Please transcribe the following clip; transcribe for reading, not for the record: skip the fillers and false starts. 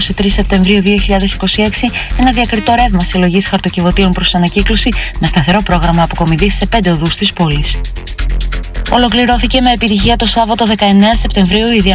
23 Σεπτεμβρίου 2026 ένα διακριτό ρεύμα συλλογής χαρτοκιβωτίων προς ανακύκλωση με σταθερό πρόγραμμα αποκομιδής σε 5 οδούς της πόλης. Ολοκληρώθηκε με επιτυχία το Σάββατο 19 Σεπτεμβρίου η